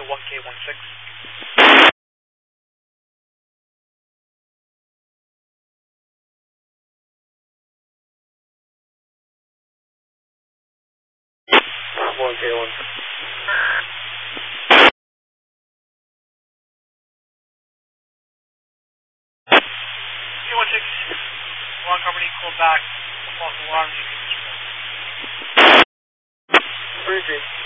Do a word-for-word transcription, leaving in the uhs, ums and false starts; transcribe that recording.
one K one six. one K one six. K one six, alarm company, call back, false alarm, G P S. Appreciate it.